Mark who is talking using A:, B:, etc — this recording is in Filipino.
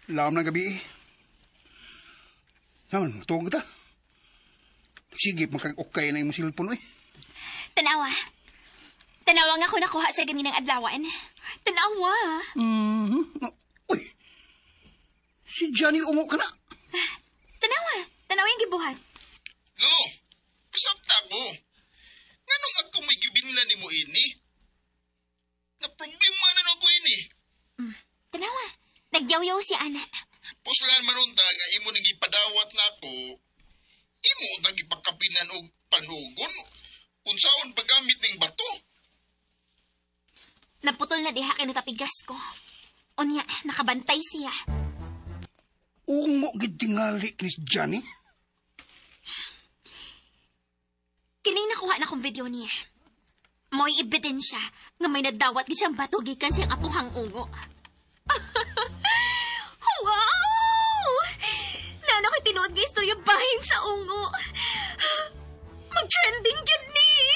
A: Lam na gabi eh. Naman, tuwag kita. Sige, makag-okay na yung silpon eh.
B: Tanawa. Tanawa nga ako nakuha sa ganinang adlawan. Tanawa.
A: Uy, si Johnny ungo ka na.
B: Tanawa. Tanawa yung gibuhat.
C: Lo, kasabta mo. Nganong ako may gibinlan ni mo ini? Na problema na ako ini.
B: Tanawa. Nagyaw-yaw si Ana.
C: Puslan manunta nga imo nang gipadawat na ako. Imo tang ipakapinan og panugon. Unsaon paggamit ning bato?
B: Naputol na diha kay natapigas ko. Unya, nakabantay siya.
A: Ungo gid tingali ni si Johnny.
B: Kining nakuha na kong video niya. Mo'y ebidensya nga may nadawat gid siyang bato gikan siyang apuhang ungo.